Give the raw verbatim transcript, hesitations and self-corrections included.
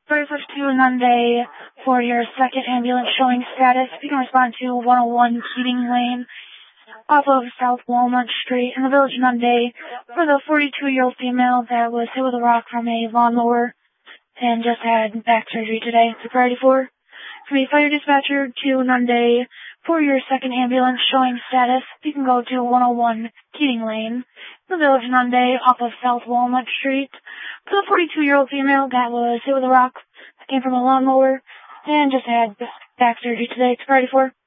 Service to Nunde for your second ambulance showing status. You can respond to one oh one Keating Lane off of South Walnut Street in the village of Nunde for the forty-two-year-old female that was hit with a rock from a lawnmower and just had back surgery today. It's a priority four. For the fire dispatcher to Nunde for your second ambulance showing status, you can go to one oh one Keating Lane, the village of Nunde off of South Walnut Street for the forty-two-year-old female that was hit with a rock that came from a lawnmower and just had back surgery today. It's priority four.